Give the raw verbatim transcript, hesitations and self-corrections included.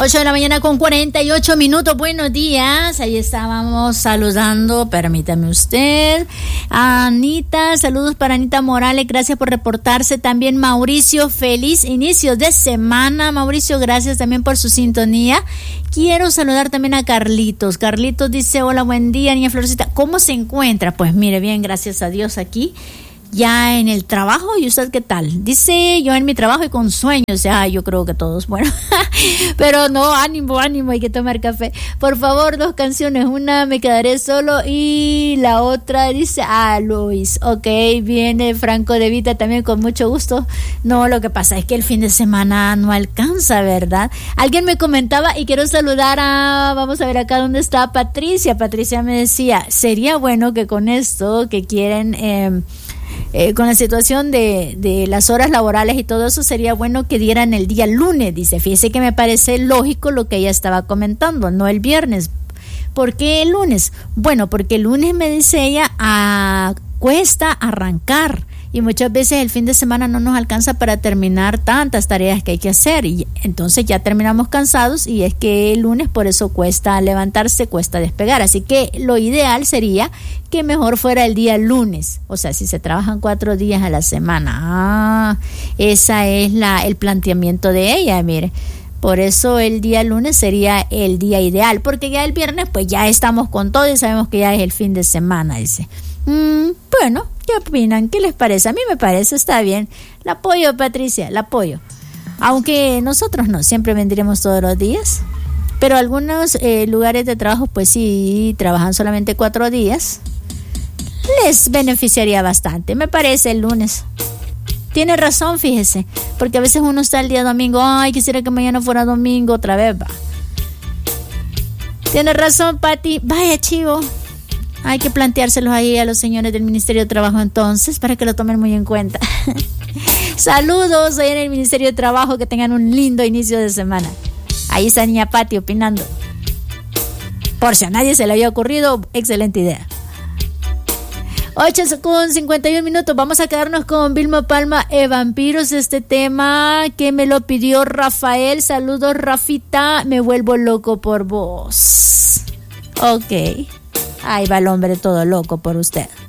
ocho de la mañana con cuarenta y ocho minutos. Buenos días. Ahí estábamos saludando, permítame usted, a Anita. Saludos para Anita Morales. Gracias por reportarse. También Mauricio, feliz inicio de semana. Mauricio, gracias también por su sintonía. Quiero saludar también a Carlitos. Carlitos dice, hola, buen día, niña Florcita. ¿Cómo se encuentra? Pues mire, bien, gracias a Dios aquí. Ya en el trabajo, ¿y usted qué tal? Dice, yo en mi trabajo y con sueño, o sea, yo creo que todos, bueno, pero no, ánimo, ánimo, hay que tomar café. Por favor, dos canciones, una Me Quedaré Solo y la otra dice, ah, Luis, ok, viene Franco De Vita también con mucho gusto. No, lo que pasa es que el fin de semana no alcanza, ¿verdad? Alguien me comentaba y quiero saludar a, vamos a ver acá dónde está Patricia. Patricia me decía, sería bueno que con esto que quieren... Eh, Eh, con la situación de, de las horas laborales y todo eso, sería bueno que dieran el día lunes. Dice, fíjese que me parece lógico lo que ella estaba comentando, no el viernes. ¿Por qué el lunes? Bueno, porque el lunes, me dice ella, a, cuesta arrancar. Y muchas veces el fin de semana no nos alcanza para terminar tantas tareas que hay que hacer. Y entonces ya terminamos cansados y es que el lunes por eso cuesta levantarse, cuesta despegar. Así que lo ideal sería que mejor fuera el día lunes. O sea, si se trabajan cuatro días a la semana. Ah, esa es la, el planteamiento de ella, mire. Por eso el día lunes sería el día ideal. Porque ya el viernes pues ya estamos con todo y sabemos que ya es el fin de semana, dice. Mm, bueno, ¿qué opinan? ¿Qué les parece? A mí me parece, está bien. La apoyo, Patricia, la apoyo. Aunque nosotros no, siempre vendremos todos los días. Pero algunos eh, lugares de trabajo, pues sí, trabajan solamente cuatro días. Les beneficiaría bastante, me parece, el lunes. Tiene razón, fíjese. Porque a veces uno está el día domingo, ay, quisiera que mañana fuera domingo otra vez, va. Tiene razón, Pati. Vaya, chivo. Hay que planteárselos ahí a los señores del Ministerio de Trabajo entonces, para que lo tomen muy en cuenta. Saludos ahí en el Ministerio de Trabajo, que tengan un lindo inicio de semana. Ahí está niña Pati opinando. Por si a nadie se le había ocurrido, excelente idea. ocho con cincuenta y un minutos, vamos a quedarnos con Vilma Palma, eh, Vampiros, este tema que me lo pidió Rafael. Saludos, Rafita, me vuelvo loco por vos. Ok. Ahí va el hombre todo loco por usted.